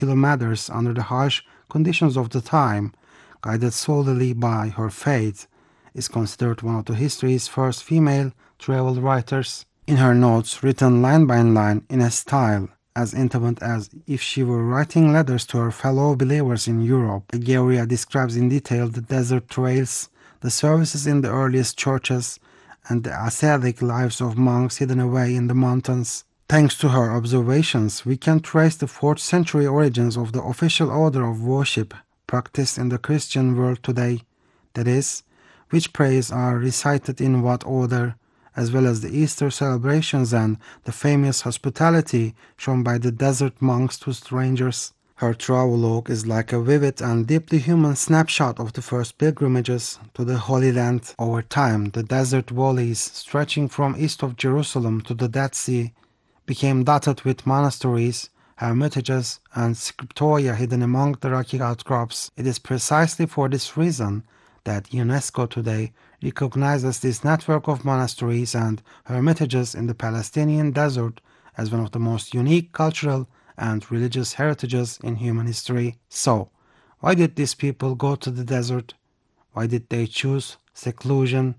kilometers under the harsh conditions of the time, guided solely by her faith, is considered one of the history's first female travel writers. In her notes, written line by line in a style as intimate as if she were writing letters to her fellow believers in Europe, Egeria describes in detail the desert trails, the services in the earliest churches, and the ascetic lives of monks hidden away in the mountains. Thanks to her observations, we can trace the 4th century origins of the official order of worship practiced in the Christian world today, that is, which prayers are recited in what order, as well as the Easter celebrations and the famous hospitality shown by the desert monks to strangers. Her travelogue is like a vivid and deeply human snapshot of the first pilgrimages to the Holy Land. Over time, the desert valleys stretching from east of Jerusalem to the Dead Sea became dotted with monasteries, hermitages, and scriptoria hidden among the rocky outcrops. It is precisely for this reason that UNESCO today recognizes this network of monasteries and hermitages in the Palestinian desert as one of the most unique cultural and religious heritages in human history. So, why did these people go to the desert? Why did they choose seclusion?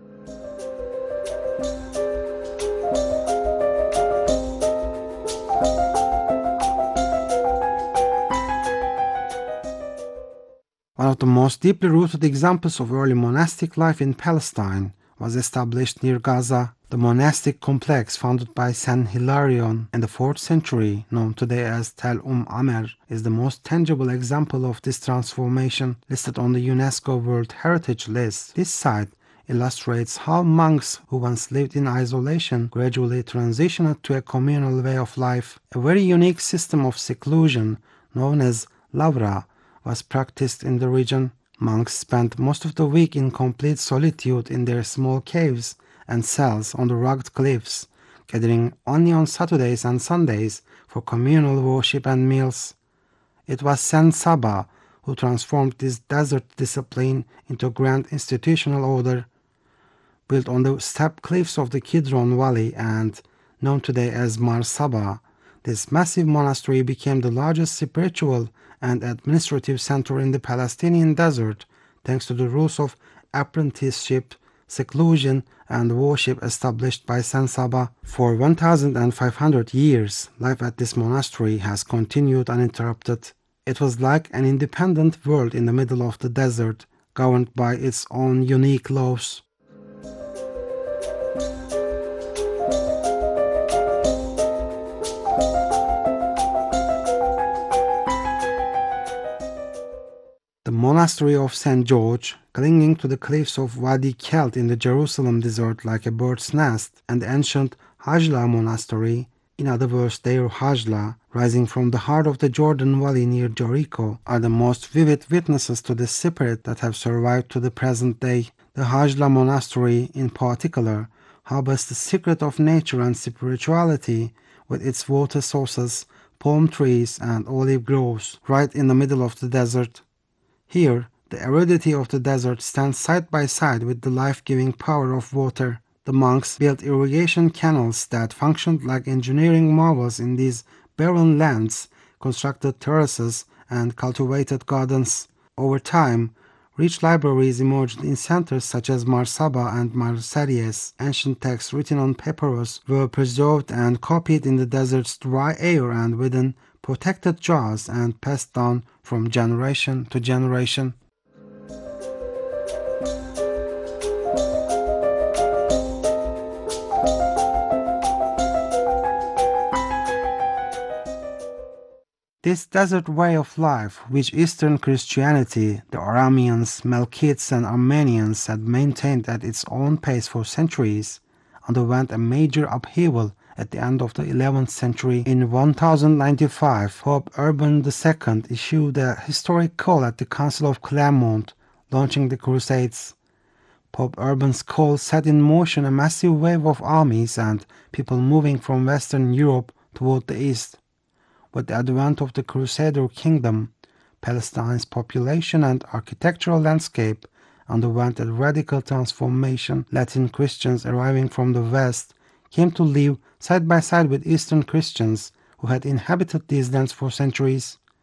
One of the most deeply rooted examples of early monastic life in Palestine was established near Gaza. The monastic complex founded by Saint Hilarion in the 4th century, known today as Tel Amer, is the most tangible example of this transformation listed on the UNESCO World Heritage List. This site illustrates how monks who once lived in isolation gradually transitioned to a communal way of life. A very unique system of seclusion known as lavra was practiced in the region. Monks spent most of the week in complete solitude in their small caves and cells on the rugged cliffs, gathering only on Saturdays and Sundays for communal worship and meals. It was Saint Saba who transformed this desert discipline into a grand institutional order. Built on the steep cliffs of the Kidron Valley and known today as Mar Saba, this massive monastery became the largest spiritual and administrative center in the Palestinian desert, thanks to the rules of apprenticeship, seclusion, and worship established by Saint Saba. For 1,500 years, life at this monastery has continued uninterrupted. It was like an independent world in the middle of the desert, governed by its own unique laws. The monastery of St. George, clinging to the cliffs of Wadi Kelt in the Jerusalem desert like a bird's nest, and the ancient Hajla monastery, in other words Deir Hajla, rising from the heart of the Jordan Valley near Jericho, are the most vivid witnesses to this spirit that have survived to the present day. The Hajla monastery, in particular, harbors the secret of nature and spirituality with its water sources, palm trees, and olive groves right in the middle of the desert. Here, the aridity of the desert stands side by side with the life-giving power of water. The monks built irrigation canals that functioned like engineering marvels in these barren lands, constructed terraces, and cultivated gardens. Over time, rich libraries emerged in centers such as Mar Saba and Mar Saries. Ancient texts written on papyrus were preserved and copied in the desert's dry air and within protected jars and passed down from generation to generation. This desert way of life, which Eastern Christianity, the Arameans, Melkites, and Armenians had maintained at its own pace for centuries, underwent a major upheaval at the end of the 11th century. In 1095, Pope Urban II issued a historic call at the Council of Clermont, launching the Crusades. Pope Urban's call set in motion a massive wave of armies and people moving from Western Europe toward the East. With the advent of the Crusader kingdom, Palestine's population and architectural landscape underwent a radical transformation. Latin Christians arriving from the West came to live side by side with Eastern Christians who had inhabited these lands for centuries.